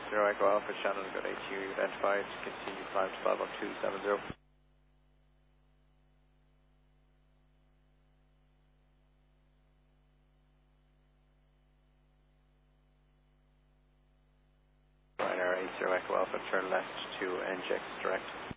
Echo Alpha, Shannon, got ATU identified, continue climb to 51270. Ryanair 80 Echo Alpha, turn left to NGX direct.